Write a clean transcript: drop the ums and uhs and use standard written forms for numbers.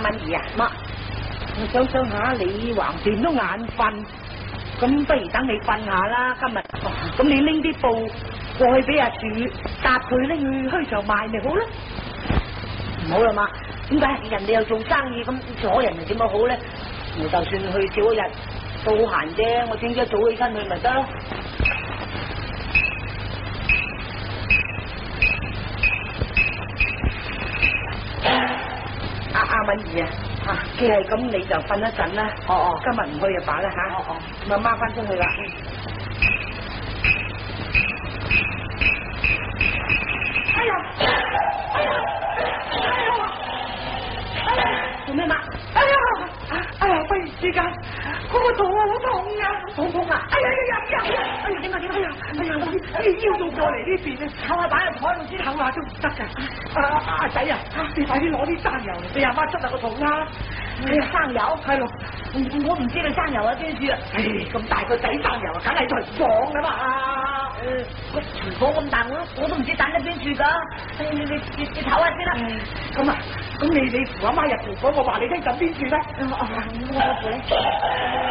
敏儀啊， 媽，我想下你橫掂都眼瞓，咁不如等你瞓下啦。今日咁你拎啲布過去俾阿柱搭佢拎去墟場賣咪好咧？ 唔好啦媽，點解人哋又做生意咁阻人哋點樣好咧？我就算去少一日都好閒啫，我聽朝早起身去咪得咯。阿敏儀啊，既係咁你就瞓一陣啦。哦，今日唔去就罷啦吓。哦，咁阿媽翻出去啦。哎呀！哎呀！哎呀！做咩媽？哎呀！忽然之間，我個肚好痛啊！好痛啊！哎呀！點啊？腰到過嚟呢邊啊！唞下擺喺台度先，唞下都唔得噶。阿仔啊，你快啲攞啲生油嚟俾阿媽捽下個肚啦！哎呀，生油係咯，我唔知你生油喺邊處啊！唉，咁大個仔生油啊，梗係廚房噶嘛。個廚房咁大，我都唔知揀喺邊處噶。你唞下先啦。咁你扶阿媽入廚房，我話你聽緊邊處咧？我扶你。